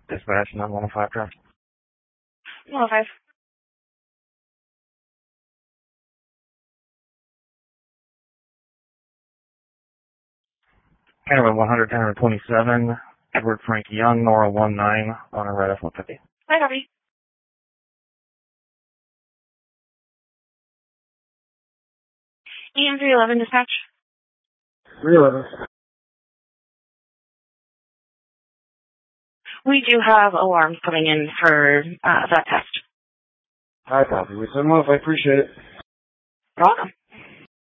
Dispatch 915 traffic. 105. Camera 127, Edward Frank Young, Nora 19, on a red F-150. Hi, Harvey. EM 311 dispatch. 311. We do have alarms coming in for that test. Hi, copy. We said, well, if I appreciate it. You're welcome.